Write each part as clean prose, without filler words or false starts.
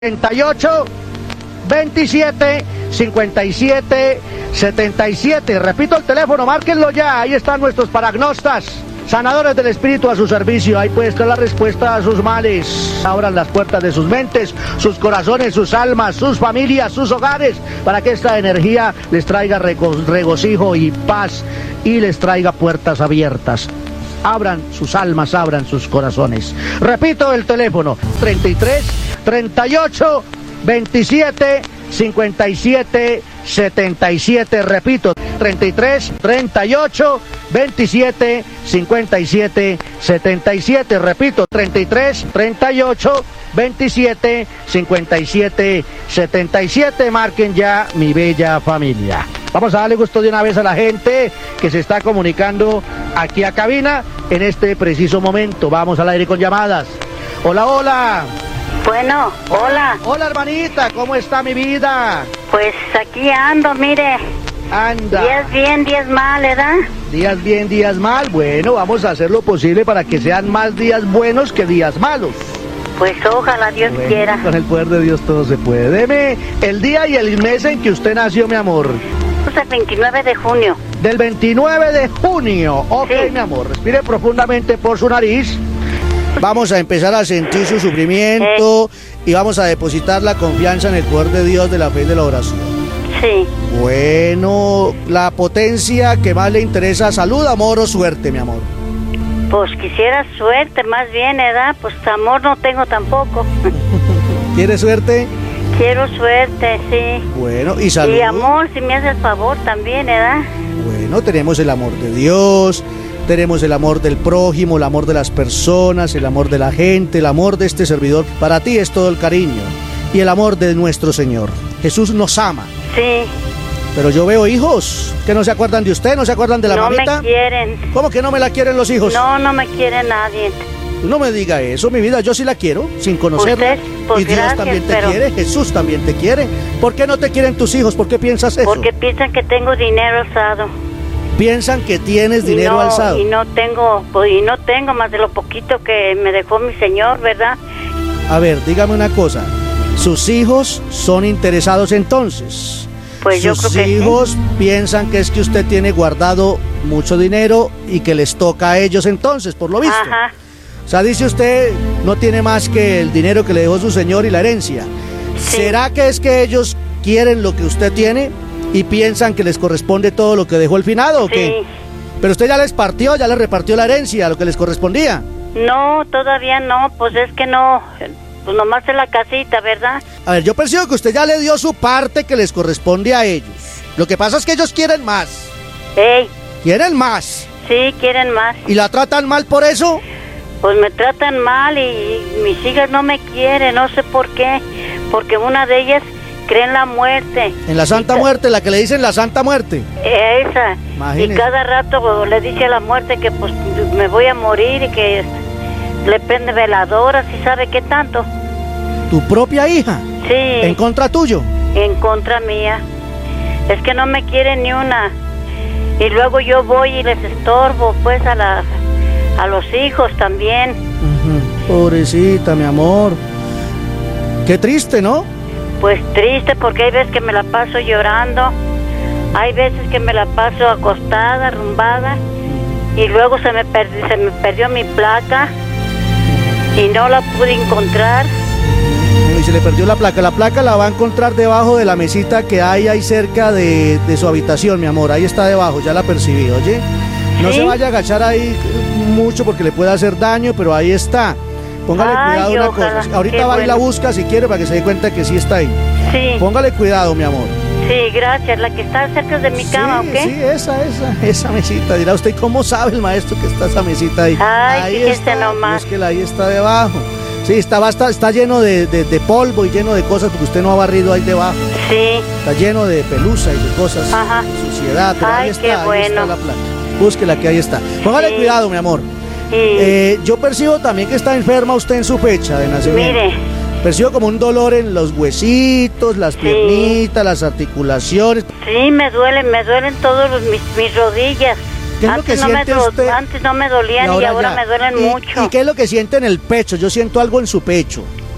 38 27 57 77. Repito el teléfono, márquenlo ya. Ahí están nuestros paragnostas, sanadores del espíritu a su servicio. Ahí puede estar la respuesta a sus males. Abran las puertas de sus mentes, sus corazones, sus almas, sus familias, sus hogares, para que esta energía les traiga regocijo y paz y les traiga puertas abiertas. Abran sus almas, abran sus corazones. Repito el teléfono: 33 38 27 57 77. Repito: 33 38 27 57 77. Repito: 33 38 27 57 77. Marquen ya, mi bella familia. Vamos a darle gusto de una vez a la gente que se está comunicando aquí a cabina en este preciso momento. Vamos al aire con llamadas. Hola, hola. Bueno, hola. Hola, hermanita, ¿cómo está mi vida? Pues aquí ando, mire. Anda. Días bien, días mal, ¿verdad? Días bien, días mal. Bueno, vamos a hacer lo posible para que sean más días buenos que días malos. Pues ojalá Dios quiera. Con el poder de Dios todo se puede. Deme el día y el mes en que usted nació, mi amor. Pues el 29 de junio. Del 29 de junio. Ok, sí. Mi amor, respire profundamente por su nariz. Vamos a empezar a sentir su sufrimiento y vamos a depositar la confianza en el poder de Dios de la fe y de la oración. Sí. Bueno, la potencia que más le interesa, salud, amor o suerte, mi amor. Pues quisiera suerte, más bien, ¿verdad? Pues amor no tengo tampoco. ¿Quiere suerte? Quiero suerte, sí. Bueno, y salud. Y amor, si me haces favor también, ¿verdad? Bueno, tenemos el amor de Dios, tenemos el amor del prójimo, el amor de las personas, el amor de la gente, el amor de este servidor. Para ti es todo el cariño y el amor de nuestro Señor. Jesús nos ama. Sí. Pero yo veo hijos que no se acuerdan de usted, no se acuerdan de la mamita. No me quieren. ¿Cómo que no me la quieren los hijos? No, no me quiere nadie. No me diga eso, mi vida, yo sí la quiero, sin conocerla. Pues y Dios gracias, también te quiere, Jesús también te quiere. ¿Por qué no te quieren tus hijos? ¿Por qué piensas eso? Porque piensan que tengo dinero alzado. Piensan que tienes dinero alzado. Y no tengo más de lo poquito que me dejó mi Señor, ¿verdad? A ver, dígame una cosa. ¿Sus hijos son interesados entonces? Pues yo creo que sus hijos piensan que es que usted tiene guardado mucho dinero y que les toca a ellos entonces, por lo visto. Ajá. O sea, dice usted, no tiene más que el dinero que le dejó su señor y la herencia. Sí. ¿Será que es que ellos quieren lo que usted tiene y piensan que les corresponde todo lo que dejó el finado o qué? Pero usted ya les partió, ya les repartió la herencia, lo que les correspondía. No, todavía no, pues es que no, pues nomás es la casita, ¿verdad? A ver, yo percibo que usted ya le dio su parte que les corresponde a ellos. Lo que pasa es que ellos quieren más. ¡Ey! ¿Quieren más? Sí, quieren más. ¿Y la tratan mal por eso? Pues me tratan mal y mis hijas no me quieren, no sé por qué. Porque una de ellas cree en la muerte. En la Santa Muerte, la que le dicen la Santa Muerte. Esa. Imagínese. Y cada rato le dice a la muerte que pues me voy a morir y que le prende veladoras y sabe qué tanto. ¿Tu propia hija? Sí. ¿En contra tuyo? En contra mía. Es que no me quieren ni una. Y luego yo voy y les estorbo pues a los hijos también. Pobrecita, mi amor. Qué triste, ¿no? Pues triste porque hay veces que me la paso llorando. Hay veces que me la paso acostada, arrumbada. Y luego se me perdió mi placa. Y no la pude encontrar. Y se le perdió la placa. La placa la va a encontrar debajo de la mesita que hay ahí cerca de su habitación, mi amor. Ahí está debajo, ya la percibí, oye. No ¿Sí? se vaya a agachar ahí mucho porque le puede hacer daño, pero ahí está. Póngale cuidado una cosa. Ahorita va y la busca si quiere para que se dé cuenta que sí está ahí. Sí. Póngale cuidado, mi amor. Sí, gracias. La que está cerca de mi cama, ¿o qué? Sí, esa mesita. Dirá usted, ¿cómo sabe el maestro que está esa mesita ahí? Ay, ahí fíjese está, nomás. búsquela, ahí está debajo. Sí, está lleno de polvo y lleno de cosas porque usted no ha barrido ahí debajo. Sí. Está lleno de pelusa y de cosas, Ajá. de suciedad. Pero Ay, ahí está, qué ahí bueno. está la placa. Búsquela que ahí está. Póngale Sí. cuidado, mi amor. Sí. Yo percibo también que está enferma usted en su fecha de nacimiento. Mire. Percibo como un dolor en los huesitos, las piernitas, las articulaciones. Sí, me duelen todos mis rodillas. ¿Qué es lo que siente usted? Antes no me dolían y ahora me duelen mucho. ¿Y qué es lo que siente en el pecho? Yo siento algo en su pecho.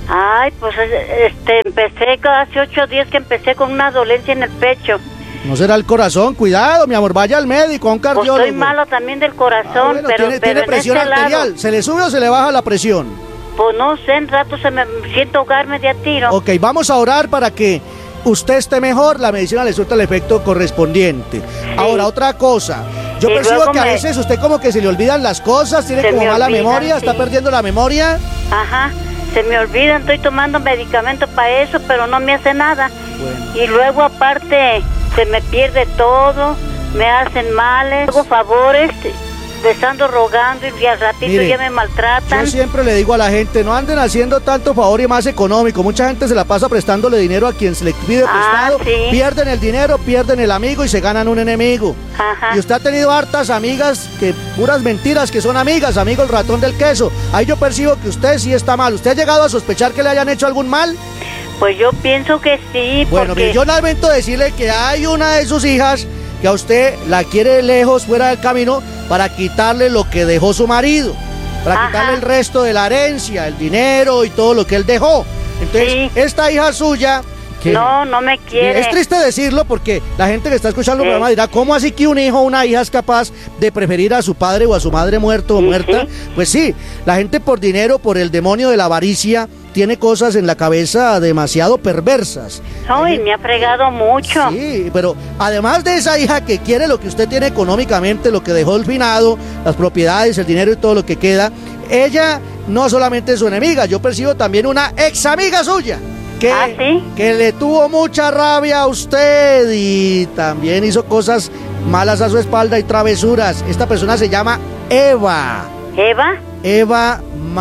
Ay, pues empecé hace 8 días que empecé con una dolencia en el pecho. ¿No será el corazón? Cuidado, mi amor, vaya al médico, a un Pues cardiólogo. estoy malo también del corazón, Bueno, pero tiene presión en este arterial. lado, ¿Se le sube o se le baja la presión? pues no sé, en rato me siento ahogarme de a tiro. Ok, vamos a orar para que usted esté mejor, la medicina le suelta el efecto correspondiente. Ahora, otra cosa, yo Y percibo luego que a veces usted como que se le olvidan las cosas, tiene Se como me mala olvidan, memoria, sí. está perdiendo la memoria. Ajá, se me olvidan, estoy tomando medicamento para eso, pero no me hace nada. Bueno. Y luego aparte se me pierde todo, me hacen males, hago favores, les ando rogando y al ratito Mire, ya me maltratan. Yo siempre le digo a la gente, no anden haciendo tanto favor y más económico. Mucha gente se la pasa prestándole dinero a quien se le pide prestado. Sí. Pierden el dinero, pierden el amigo y se ganan un enemigo. Ajá. Y usted ha tenido hartas amigas, que puras mentiras que son amigas, amigo el ratón del queso. Ahí yo percibo que usted sí está mal. ¿Usted ha llegado a sospechar que le hayan hecho algún mal? Pues yo pienso que sí, Bueno, porque... mire, yo lamento decirle que hay una de sus hijas que a usted la quiere lejos, fuera del camino, para quitarle lo que dejó su marido, para Ajá. quitarle el resto de la herencia, el dinero y todo lo que él dejó. Entonces, Sí. esta hija suya... que No me quiere. es triste decirlo porque la gente que está escuchando el Sí. programa dirá, ¿cómo así que un hijo o una hija es capaz de preferir a su padre o a su madre muerto o Sí, muerta? sí. Pues sí, la gente por dinero, por el demonio de la avaricia, tiene cosas en la cabeza demasiado perversas. Ay, me ha fregado mucho. Sí, pero además de esa hija que quiere lo que usted tiene económicamente, lo que dejó el finado, las propiedades, el dinero y todo lo que queda, ella no solamente es su enemiga, yo percibo también una ex amiga suya. ¿Sí? Que le tuvo mucha rabia a usted y también hizo cosas malas a su espalda y travesuras. Esta persona se llama Eva. ¿Eva? Eva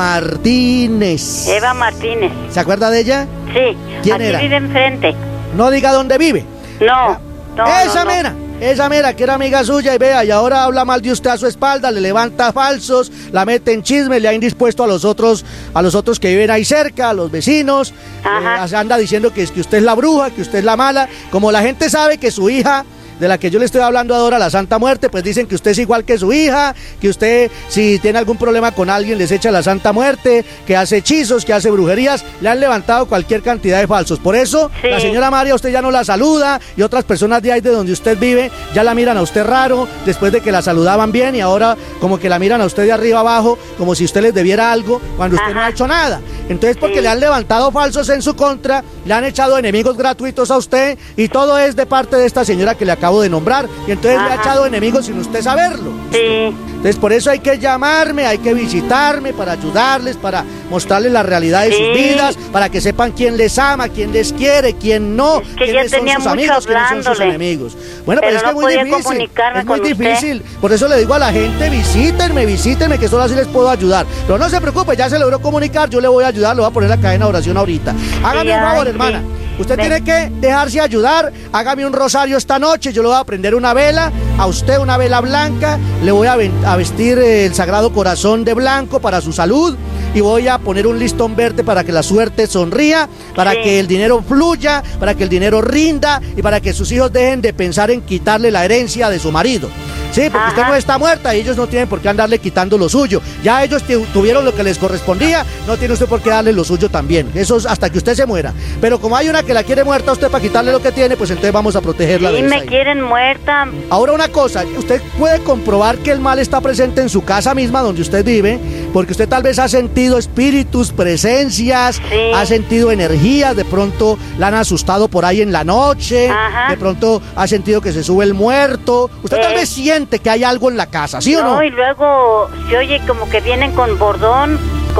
Martínez. Eva Martínez. ¿Se acuerda de ella? Sí. ¿Quién aquí era? vive enfrente. No diga dónde vive. No. Esa mera. Esa mera que era amiga suya y vea, y ahora habla mal de usted a su espalda, le levanta falsos, la mete en chismes, le ha indispuesto a los otros que viven ahí cerca, a los vecinos. Anda diciendo que es que usted es la bruja, que usted es la mala. Como la gente sabe que su hija, de la que yo le estoy hablando ahora, la Santa Muerte, pues dicen que usted es igual que su hija, que usted, si tiene algún problema con alguien, les echa la Santa Muerte, que hace hechizos, que hace brujerías. Le han levantado cualquier cantidad de falsos. Por eso, Sí. la señora María, usted ya no la saluda, y otras personas de ahí de donde usted vive ya la miran a usted raro, después de que la saludaban bien, y ahora como que la miran a usted de arriba abajo, como si usted les debiera algo, cuando usted no ha hecho nada. Entonces, porque le han levantado falsos en su contra, le han echado enemigos gratuitos a usted, y todo es de parte de esta señora que le acabo de nombrar, y entonces le ha echado enemigos sin usted saberlo. Sí. Entonces por eso hay que llamarme, hay que visitarme para ayudarles, para mostrarles la realidad de sus vidas, para que sepan quién les ama, quién les quiere, quién no, Es que quiénes ya son tenía sus mucho amigos, quiénes son sus hablándole. enemigos. Bueno, pero Pero es que no es muy podía difícil, comunicarme es muy con usted. difícil. Por eso le digo a la gente, visítenme, que solo así les puedo ayudar. Pero no se preocupe, ya se logró comunicar, yo le voy a ayudar, le voy a poner la cadena de oración ahorita. Hágame un favor, hermana. Usted tiene que dejarse ayudar, hágame un rosario esta noche, yo le voy a prender una vela, a usted una vela blanca, le voy a vestir el Sagrado Corazón de blanco para su salud y voy a poner un listón verde para que la suerte sonría, para que el dinero fluya, para que el dinero rinda y para que sus hijos dejen de pensar en quitarle la herencia de su marido. Sí, porque usted no está muerta y ellos no tienen por qué andarle quitando lo suyo. Ya ellos tuvieron lo que les correspondía, no tiene usted por qué darle lo suyo también. Eso es hasta que usted se muera. Pero como hay una que la quiere muerta a usted para quitarle lo que tiene, pues entonces vamos a protegerla de Sí, esa me hija. quieren muerta. Ahora una cosa, usted puede comprobar que el mal está presente en su casa misma donde usted vive, porque usted tal vez ha sentido espíritus, presencias, ha sentido energías, de pronto la han asustado por ahí en la noche, de pronto ha sentido que se sube el muerto. Usted tal vez siente que hay algo en la casa, ¿sí o no? No, y luego se oye como que vienen con bordón,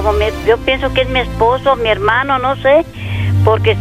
yo pienso que es mi esposo, mi hermano, no sé, porque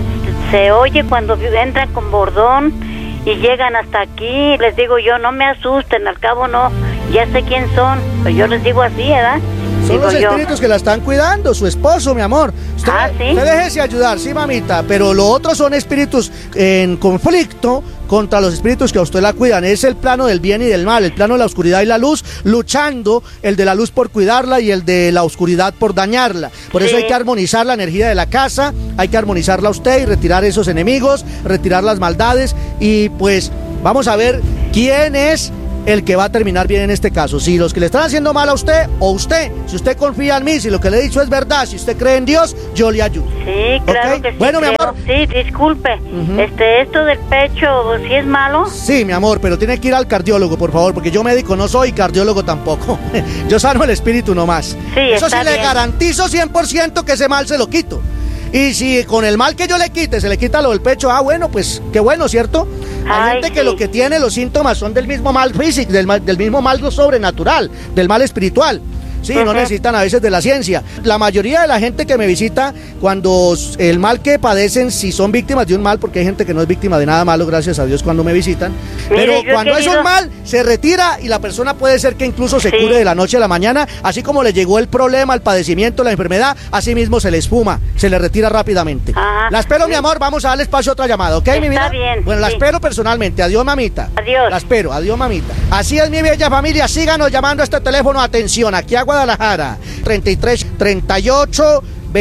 se oye cuando entran con bordón y llegan hasta aquí. Les digo yo, no me asusten, al cabo no, ya sé quién son, pues yo les digo así, ¿verdad? Son los espíritus que la están cuidando, su esposo, mi amor. Usted, usted déjese ayudar, sí, mamita, pero lo otro son espíritus en conflicto contra los espíritus que a usted la cuidan. Es el plano del bien y del mal, el plano de la oscuridad y la luz, luchando, el de la luz por cuidarla y el de la oscuridad por dañarla. Por eso hay que armonizar la energía de la casa, hay que armonizarla a usted y retirar esos enemigos, retirar las maldades y pues vamos a ver quién es el que va a terminar bien en este caso. Si los que le están haciendo mal a usted, o usted, si usted confía en mí, si lo que le he dicho es verdad, si usted cree en Dios, yo le ayudo. Sí, claro, ¿okay? Que sí. Bueno, mi amor. Sí, disculpe. Esto del pecho, ¿sí es malo? Sí, mi amor, pero tiene que ir al cardiólogo, por favor, porque yo médico no soy, cardiólogo tampoco. Yo sano el espíritu nomás. Sí, eso sí, bien. Le garantizo 100% que ese mal se lo quito. Y si con el mal que yo le quite se le quita lo del pecho, bueno, pues qué bueno, ¿cierto? Hay gente que lo que tiene, los síntomas son del mismo mal físico, del mismo mal sobrenatural, del mal espiritual. Sí, no necesitan a veces de la ciencia. La mayoría de la gente que me visita, cuando el mal que padecen, si son víctimas de un mal, porque hay gente que no es víctima de nada malo, gracias a Dios, cuando me visitan, pero cuando es un mal, se retira y la persona puede ser que incluso se cure de la noche a la mañana, así como le llegó el problema, el padecimiento, la enfermedad, así mismo se le esfuma, se le retira rápidamente. La espero, mi amor, vamos a darle espacio a otra llamada, ¿ok, mi vida? Está bien. Bueno, la espero personalmente, adiós, mamita. Adiós. La espero, adiós, mamita. Así es, mi bella familia, síganos llamando a este teléfono, atención, aquí a Guadalajara, 33 38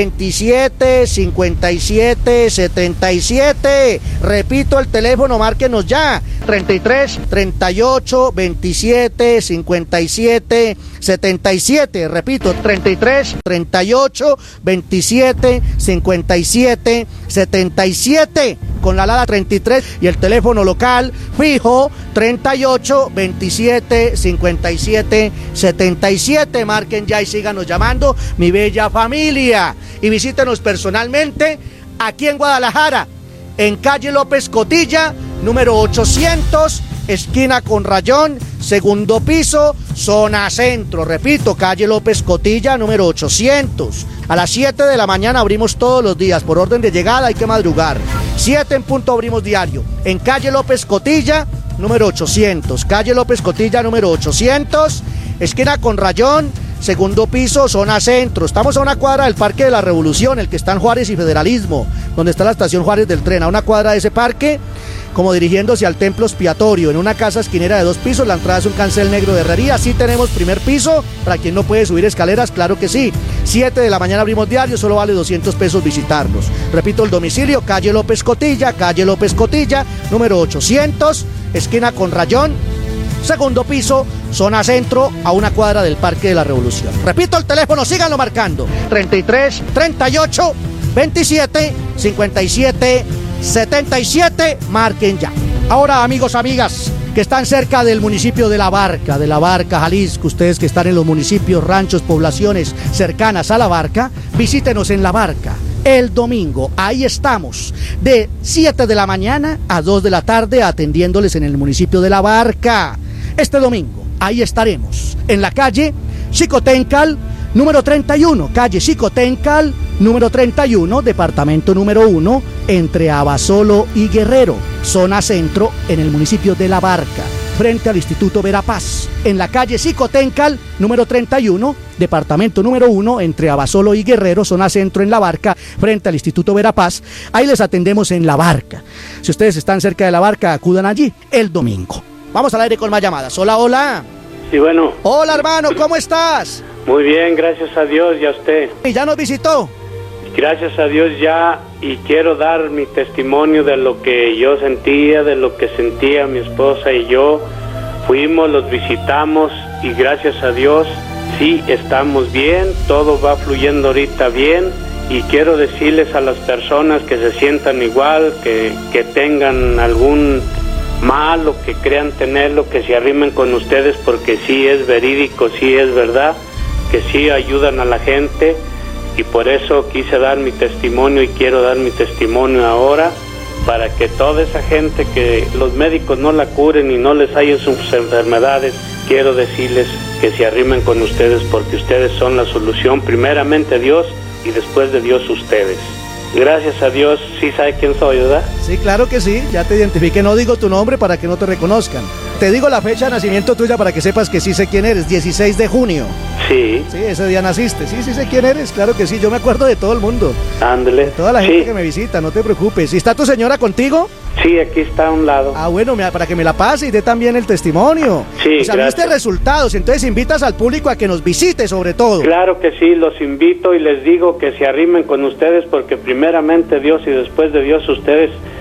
27 57 77. Repito el teléfono, márquenos ya. 33 38 27 57 77. Repito, 33 38 27 57 77. Con la alada 33 y el teléfono local fijo 38 27 57 77. Marquen ya y síganos llamando, mi bella familia. Y visítenos personalmente aquí en Guadalajara, en calle López Cotilla, número 800, esquina con Rayón, segundo piso, zona centro. Repito, calle López Cotilla, número 800. A las 7 de la mañana abrimos todos los días. Por orden de llegada hay que madrugar. 7 en punto abrimos diario. En calle López Cotilla, número 800. Calle López Cotilla, número 800. Esquina con Rayón, segundo piso, zona centro. Estamos a una cuadra del Parque de la Revolución, el que está en Juárez y Federalismo, donde está la estación Juárez del tren. A una cuadra de ese parque, como dirigiéndose al templo expiatorio, en una casa esquinera de 2 pisos. La entrada es un cancel negro de herrería. Sí tenemos primer piso, para quien no puede subir escaleras, claro que sí. 7 de la mañana abrimos diario, solo vale 200 pesos visitarnos. Repito el domicilio, calle López Cotilla, número 800, esquina con Rayón, segundo piso, zona centro, a una cuadra del Parque de la Revolución. Repito el teléfono, síganlo marcando. 33 38 27 57 77. Marquen ya. Ahora, amigos, amigas, que están cerca del municipio de La Barca, Jalisco, ustedes que están en los municipios, ranchos, poblaciones cercanas a La Barca, visítenos en La Barca. El domingo, ahí estamos, de 7 de la mañana a 2 de la tarde, atendiéndoles en el municipio de La Barca. Este domingo, ahí estaremos, en la calle Xicoténcal, número 31, calle Xicoténcal, número 31, departamento número 1, entre Abasolo y Guerrero, zona centro, en el municipio de La Barca, frente al Instituto Verapaz, en la calle Xicoténcal, número 31, departamento número 1, entre Abasolo y Guerrero, zona centro en La Barca, frente al Instituto Verapaz. Ahí les atendemos en La Barca. Si ustedes están cerca de La Barca, acudan allí el domingo. Vamos al aire con más llamadas. Hola, hola. Sí, bueno. Hola, hermano, ¿cómo estás? Muy bien, gracias a Dios, y a usted. ¿Y ya nos visitó? Gracias a Dios ya, y quiero dar mi testimonio de lo que yo sentía, de lo que sentía mi esposa y yo. Fuimos, los visitamos, y gracias a Dios, sí, estamos bien, todo va fluyendo ahorita bien, y quiero decirles a las personas que se sientan igual, que tengan algún mal o que crean tenerlo, que se arrimen con ustedes, porque sí es verídico, sí es verdad, que sí ayudan a la gente, y por eso quise dar mi testimonio y quiero dar mi testimonio ahora, para que toda esa gente que los médicos no la curen y no les hallen sus enfermedades, quiero decirles que se arrimen con ustedes, porque ustedes son la solución, primeramente Dios y después de Dios ustedes. Gracias a Dios, ¿sí sabe quién soy, verdad? Sí, claro que sí, ya te identifiqué, no digo tu nombre para que no te reconozcan. Te digo la fecha de nacimiento tuya para que sepas que sí sé quién eres, 16 de junio. Sí. Sí, ese día naciste, sí sé quién eres, claro que sí, yo me acuerdo de todo el mundo. Ándele. De toda la gente que me visita, no te preocupes. ¿Y está tu señora contigo? Sí, aquí está a un lado. Ah, bueno, para que me la pase y dé también el testimonio. Sí, o sea, viste resultados, entonces invitas al público a que nos visite sobre todo. Claro que sí, los invito y les digo que se arrimen con ustedes, porque primeramente Dios y después de Dios ustedes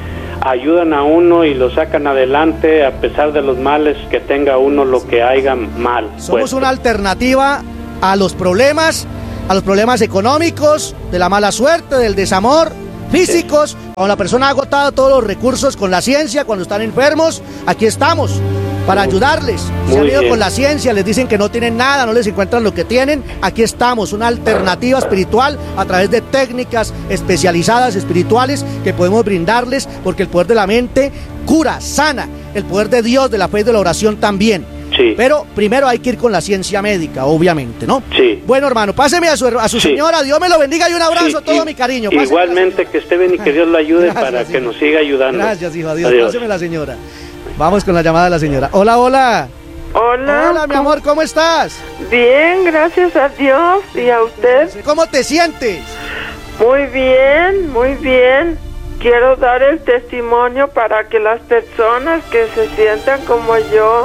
ayudan a uno y lo sacan adelante a pesar de los males que tenga uno, lo que haya mal. Somos una alternativa a los problemas económicos, de la mala suerte, del desamor, físicos. Cuando la persona ha agotado todos los recursos con la ciencia, cuando están enfermos, aquí estamos para ayudarles. Se han ido con la ciencia, les dicen que no tienen nada, no les encuentran lo que tienen. Aquí estamos, una alternativa espiritual a través de técnicas especializadas, espirituales, que podemos brindarles, porque el poder de la mente cura, sana, el poder de Dios, de la fe y de la oración también. Sí. Pero primero hay que ir con la ciencia médica, obviamente, ¿no? Sí. Bueno, hermano, páseme a su señora, Dios me lo bendiga y un abrazo, todo mi cariño. Páseme igualmente, que esté bien y que Dios lo ayude. Gracias, para que nos siga ayudando. Gracias, hijo, adiós. Páseme la señora. Vamos con la llamada de la señora. Hola, hola. Hola, mi amor, ¿cómo estás? Bien, gracias a Dios y a usted. ¿Cómo te sientes? Muy bien, muy bien. Quiero dar el testimonio para que las personas que se sientan como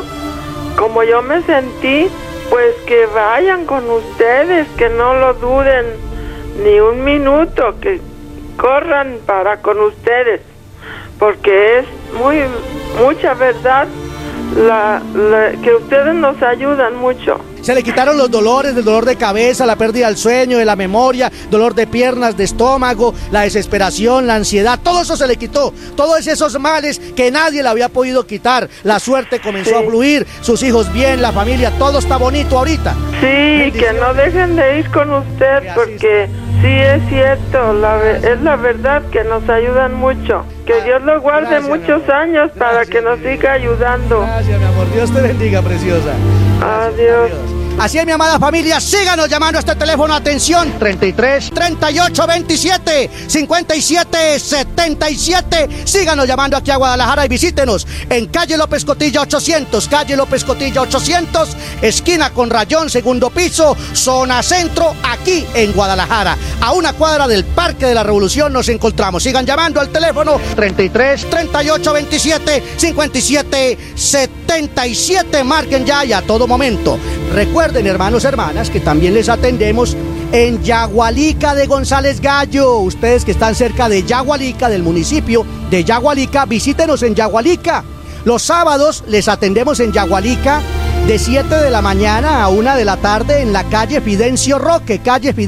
yo me sentí, pues que vayan con ustedes, que no lo duden ni un minuto, que corran para con ustedes, porque es mucha verdad que ustedes nos ayudan mucho. Se le quitaron los dolores, el dolor de cabeza, la pérdida del sueño, de la memoria, dolor de piernas, de estómago, la desesperación, la ansiedad, todo eso se le quitó. Todos esos males que nadie le había podido quitar. La suerte comenzó a fluir, sus hijos bien, la familia, todo está bonito ahorita. Sí, que no dejen de ir con usted, porque sí es cierto, es la verdad que nos ayudan mucho. Que Dios lo guarde muchos años para que nos siga ayudando. Gracias, mi amor, Dios te bendiga, preciosa. Adiós. Así es, mi amada familia, síganos llamando a este teléfono, atención, 33 38 27 57 77. Síganos llamando aquí a Guadalajara y visítenos en calle López Cotilla 800, esquina con Rayón, segundo piso, zona centro, aquí en Guadalajara. A una cuadra del Parque de la Revolución nos encontramos. Sigan llamando al teléfono 33 38 27 57 77. Marquen ya y a todo momento. Recuerden, hermanos, hermanas, que también les atendemos en Yagualica de González Gallo. Ustedes que están cerca de Yagualica, del municipio de Yagualica, visítenos en Yagualica. Los sábados les atendemos en Yagualica de 7 de la mañana a 1 de la tarde en la calle Fidencio Roque,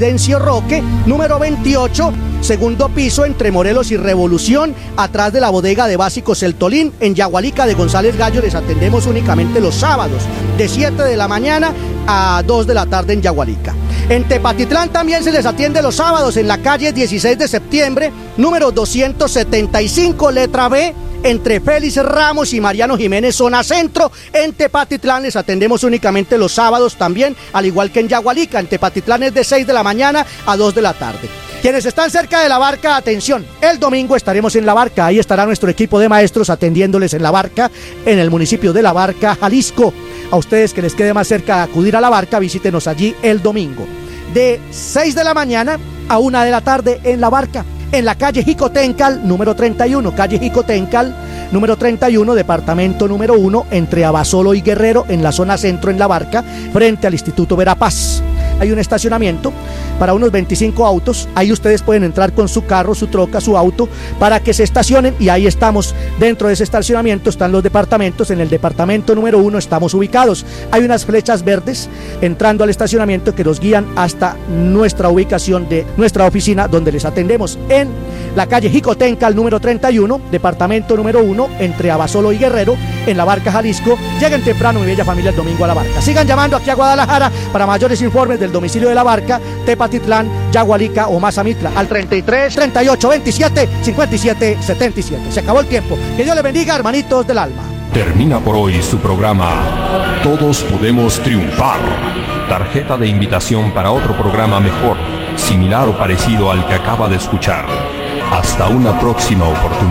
número 28, segundo piso, entre Morelos y Revolución, atrás de la bodega de Básicos El Tolín. En Yagualica de González Gallo les atendemos únicamente los sábados, de 7 de la mañana a 2 de la tarde en Yagualica. En Tepatitlán también se les atiende los sábados en la calle 16 de septiembre, número 275, letra B, entre Félix Ramos y Mariano Jiménez, zona centro. En Tepatitlán les atendemos únicamente los sábados también, al igual que en Yagualica. En Tepatitlán es de 6 de la mañana a 2 de la tarde. Quienes están cerca de La Barca, atención, el domingo estaremos en La Barca. Ahí estará nuestro equipo de maestros atendiéndoles en La Barca, en el municipio de La Barca, Jalisco. A ustedes que les quede más cerca acudir a La Barca, visítenos allí el domingo, de 6 de la mañana a 1 de la tarde en La Barca, en la calle Jicotencal, número 31, calle Jicotencal, número 31, departamento número 1, entre Abasolo y Guerrero, en la zona centro en La Barca, frente al Instituto Verapaz. Hay un estacionamiento para unos 25 autos. Ahí ustedes pueden entrar con su carro, su troca, su auto, para que se estacionen, y ahí estamos. Dentro de ese estacionamiento están los departamentos. En el departamento número 1 estamos ubicados. Hay unas flechas verdes entrando al estacionamiento que nos guían hasta nuestra ubicación de nuestra oficina, donde les atendemos en la calle Jicotencal, número 31, departamento número 1, entre Abasolo y Guerrero, en La Barca, Jalisco. Lleguen temprano, mi bella familia, el domingo a La Barca. Sigan llamando aquí a Guadalajara para mayores informes del domicilio de La Barca, Tepatitlán, Yagualica o Mazamitla, al 33 38 27 57 77. Se acabó el tiempo. Que Dios les bendiga, hermanitos del alma. Termina por hoy su programa Todos Podemos Triunfar. Tarjeta de invitación para otro programa mejor, similar o parecido al que acaba de escuchar. Hasta una próxima oportunidad.